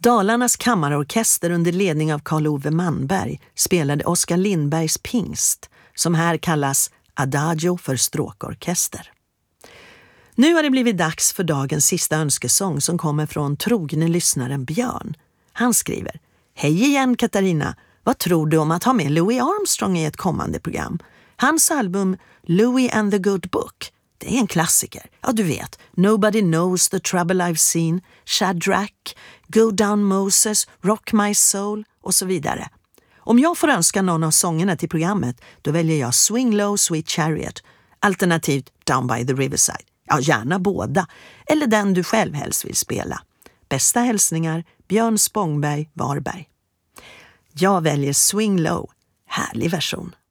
Dalarnas kammarorkester under ledning av Carl Ove Manberg spelade Oskar Lindbergs Pingst, som här kallas Adagio för stråkorkester. Nu har det blivit dags för dagens sista önskesång som kommer från trogne lyssnaren Björn. Han skriver: Hej igen Katarina, vad tror du om att ha med Louis Armstrong i ett kommande program? Hans album Louis and the Good Book, det är en klassiker. Ja, du vet, Nobody Knows the Trouble I've Seen, Shadrach, Go Down Moses, Rock My Soul och så vidare. Om jag får önska någon av sångerna till programmet, då väljer jag Swing Low Sweet Chariot, alternativt Down by the Riverside. Ja, gärna båda, eller den du själv helst vill spela. Bästa hälsningar, Björn Spångberg, Varberg. Jag väljer Swing Low, härlig version.